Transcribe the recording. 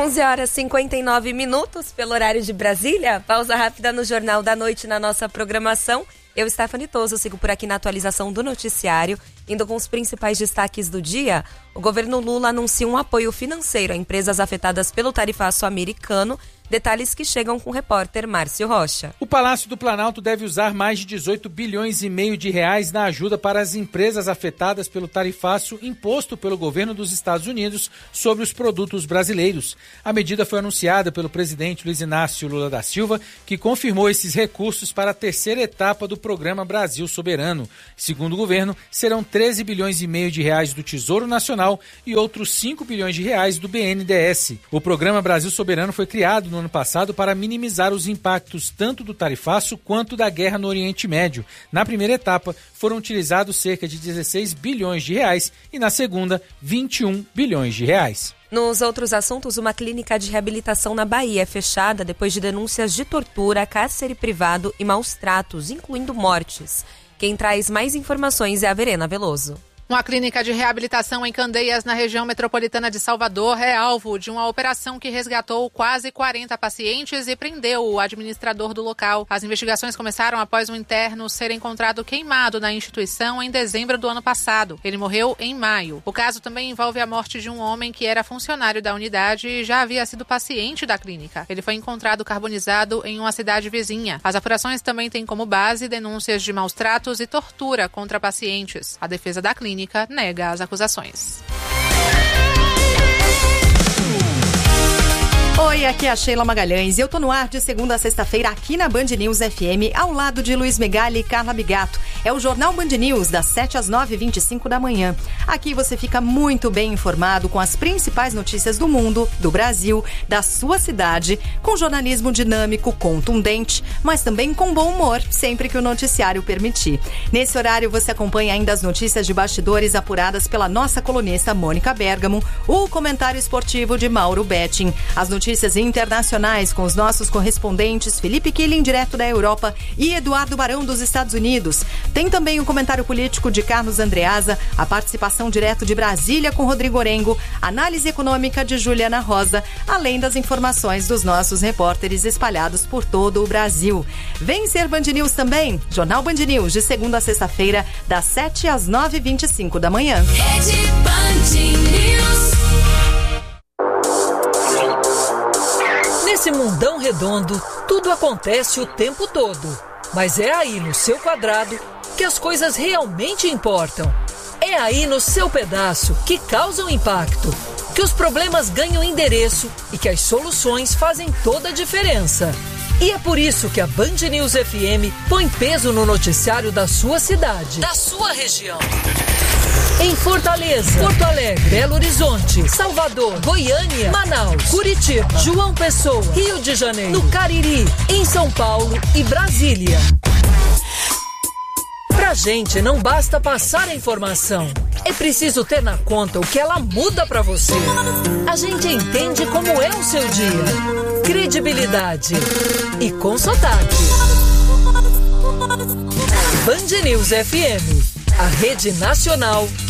11h59 pelo horário de Brasília. Pausa rápida no Jornal da Noite na nossa programação. Eu, Stephanie Toso, sigo por aqui na atualização do noticiário. Indo com os principais destaques do dia, o governo Lula anuncia um apoio financeiro a empresas afetadas pelo tarifaço americano. Detalhes que chegam com o repórter Márcio Rocha. O Palácio do Planalto deve usar mais de 18 bilhões e meio de reais na ajuda para as empresas afetadas pelo tarifaço imposto pelo governo dos Estados Unidos sobre os produtos brasileiros. A medida foi anunciada pelo presidente Luiz Inácio Lula da Silva, que confirmou esses recursos para a terceira etapa do programa Brasil Soberano. Segundo o governo, serão 13 bilhões e meio de reais do Tesouro Nacional e outros 5 bilhões de reais do BNDES. O programa Brasil Soberano foi criado no ano passado para minimizar os impactos tanto do tarifaço quanto da guerra no Oriente Médio. Na primeira etapa, foram utilizados cerca de 16 bilhões de reais e na segunda, 21 bilhões de reais. Nos outros assuntos, uma clínica de reabilitação na Bahia é fechada depois de denúncias de tortura, cárcere privado e maus tratos, incluindo mortes. Quem traz mais informações é a Verena Veloso. Uma clínica de reabilitação em Candeias, na região metropolitana de Salvador, é alvo de uma operação que resgatou quase 40 pacientes e prendeu o administrador do local. As investigações começaram após um interno ser encontrado queimado na instituição em dezembro do ano passado. Ele morreu em maio. O caso também envolve a morte de um homem que era funcionário da unidade e já havia sido paciente da clínica. Ele foi encontrado carbonizado em uma cidade vizinha. As apurações também têm como base denúncias de maus tratos e tortura contra pacientes. A defesa da clínica nega as acusações. Oi, aqui é a Sheila Magalhães e eu tô no ar de segunda a sexta-feira aqui na Band News FM, ao lado de Luiz Megali e Carla Bigato. É o Jornal Band News, das 7 às 9h25 da manhã. Aqui você fica muito bem informado com as principais notícias do mundo, do Brasil, da sua cidade, com jornalismo dinâmico, contundente, mas também com bom humor, sempre que o noticiário permitir. Nesse horário você acompanha ainda as notícias de bastidores apuradas pela nossa colunista Mônica Bergamo, o comentário esportivo de Mauro Betting, as notícias internacionais com os nossos correspondentes Felipe Killing, direto da Europa, e Eduardo Barão, dos Estados Unidos. Tem também o comentário político de Carlos Andreasa, a participação direto de Brasília com Rodrigo Orengo, análise econômica de Juliana Rosa, além das informações dos nossos repórteres espalhados por todo o Brasil. Vem ser Band News também, Jornal Band News, de segunda a sexta-feira, das 7 às 9h25 da manhã. Rede Band News. Nesse mundão redondo, tudo acontece o tempo todo. Mas é aí no seu quadrado que as coisas realmente importam. É aí no seu pedaço que causam impacto, que os problemas ganham endereço e que as soluções fazem toda a diferença. E é por isso que a Band News FM põe peso no noticiário da sua cidade, da sua região. Em Fortaleza, Porto Alegre, Belo Horizonte, Salvador, Goiânia, Manaus, Curitiba, João Pessoa, Rio de Janeiro, no Cariri, em São Paulo e Brasília. Pra gente não basta passar a informação, é preciso ter na conta o que ela muda pra você. A gente entende como é o seu dia. Credibilidade e com sotaque. Band News FM, a rede nacional